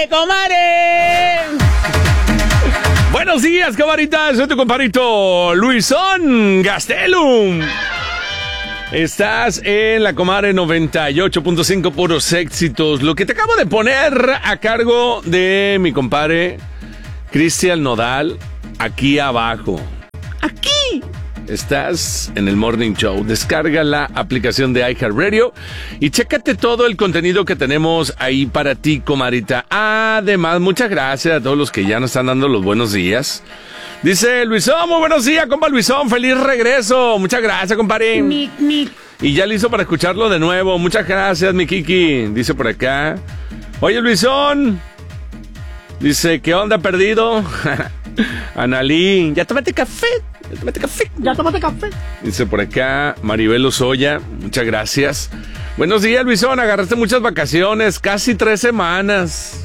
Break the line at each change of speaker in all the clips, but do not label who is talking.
comadre! Buenos días, camaritas. Soy tu compadrito Luisón Gastelum. Estás en la comadre 98.5 puros éxitos. Lo que te acabo de poner a cargo de mi compadre Cristian Nodal, aquí abajo. Aquí. Estás en el Morning Show. Descarga la aplicación de iHeartRadio y chécate todo el contenido que tenemos ahí para ti, comadrita. Además, muchas gracias a todos los que ya nos están dando los buenos días. Dice Luisón, muy buenos días, compa Luisón, feliz regreso. Muchas gracias, compadre. Y ya listo para escucharlo de nuevo. Muchas gracias, mi Kiki. Dice por acá. Oye, Luisón. Dice, ¿qué onda, perdido? Analí, ya tómate café. Ya tómate café. Dice por acá Maribel Ozoya, muchas gracias. Buenos días, Luisón, agarraste muchas vacaciones, casi 3 semanas.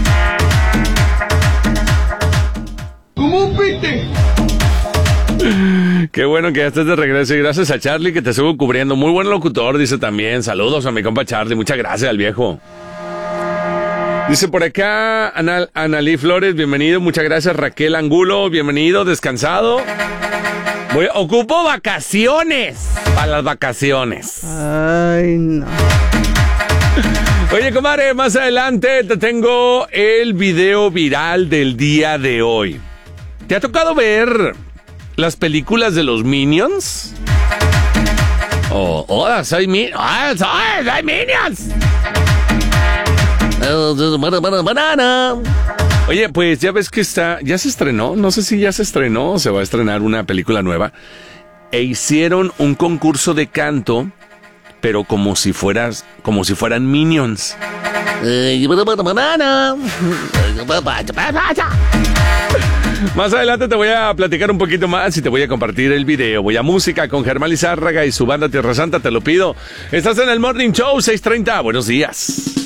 ¿Cómo fuiste?
Qué bueno que ya estés de regreso y gracias a Charlie que te sigo cubriendo. Muy buen locutor, dice también. Saludos a mi compa Charlie, muchas gracias al viejo. Dice por acá Analí Flores, bienvenido, muchas gracias. Raquel Angulo, bienvenido, descansado. Ocupo vacaciones para las vacaciones.
Ay, no.
Oye, comadre, más adelante te tengo el video viral del día de hoy. ¿Te ha tocado ver las películas de los Minions? Soy Minions. Oye, pues ya ves que ya se estrenó, no sé si ya se estrenó o se va a estrenar una película nueva. E hicieron un concurso de canto, pero como si fueran Minions. Más adelante te voy a platicar un poquito más y te voy a compartir el video. Voy a música con Germán Lizárraga y su banda Tierra Santa, te lo pido. Estás en el Morning Show 6:30. Buenos días.